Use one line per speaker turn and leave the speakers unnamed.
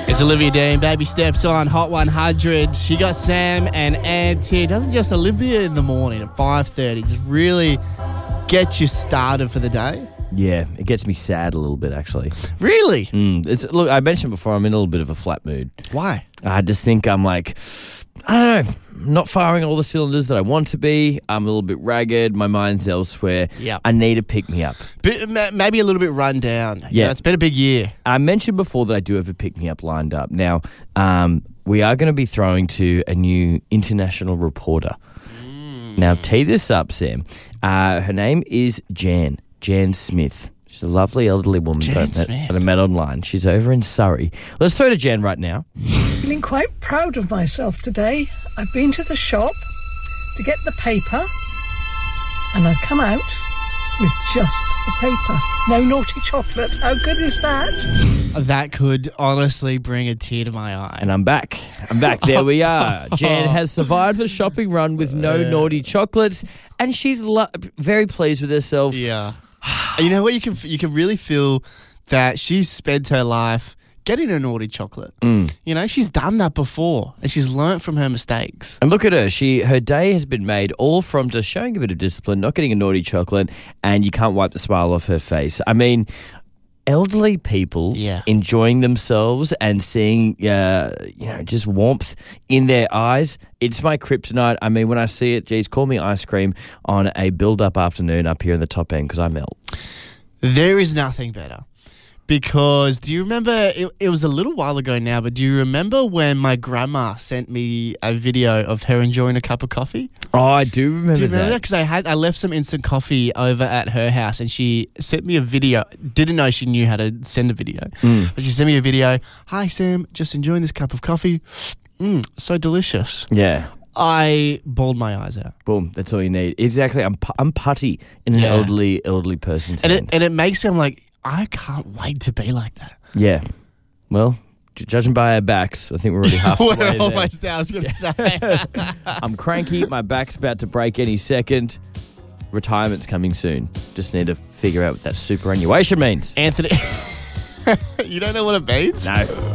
It's Olivia Dean, Baby Steps on Hot 100. She got Sam and Ant here. Doesn't just Olivia in the morning at 5:30 just really get you started for the day?
Yeah, it gets me sad a little bit, actually.
Really?
Look, I mentioned before, I'm in a little bit of a flat mood.
Why?
I just think I'm like, I don't know, not firing all the cylinders that I want to be. I'm a little bit ragged. My mind's elsewhere.
Yep.
I need to pick me up.
Maybe a little bit run down.
Yeah.
It's been a big year.
I mentioned before that I do have a pick me up lined up. Now, we are going to be throwing to a new international reporter. Now, tee this up, Sam. Her name is Jan Smith. She's a lovely elderly woman that I met online. She's over in Surrey. Let's throw to Jan right now.
Feeling quite proud of myself today. I've been to the shop to get the paper and I've come out with just the paper. No naughty chocolate. How good is that?
That could honestly bring a tear to my eye.
And I'm back. There we are. Jan has survived the shopping run with no naughty chocolates and she's very pleased with herself.
Yeah. You know what? You can really feel that she's spent her life getting a naughty chocolate. You know, she's done that before and she's learnt from her mistakes.
And look at her. Her day has been made all from just showing a bit of discipline, not getting a naughty chocolate, and you can't wipe the smile off her face. I mean, elderly people enjoying themselves and seeing, just warmth in their eyes. It's my kryptonite. I mean, when I see it, geez, call me ice cream on a build-up afternoon up here in the top end because I melt.
There is nothing better. Because do you remember, it was a little while ago now, but do you remember when my grandma sent me a video of her enjoying a cup of coffee?
Oh, I do remember that.
Do you remember that? Because I left some instant coffee over at her house and she sent me a video. Didn't know she knew how to send a video. But she sent me a video. Hi, Sam, just enjoying this cup of coffee. So delicious.
Yeah.
I bawled my eyes out.
Boom, that's all you need. Exactly. I'm putty in an elderly person's hand.
And it makes me, I'm like, I can't wait to be like that.
Yeah. Well, judging by our backs, I think we're already halfway there.
We're almost there, I was going to say.
I'm cranky. My back's about to break any second. Retirement's coming soon. Just need to figure out what that superannuation means.
Anthony, you don't know what it means?
No.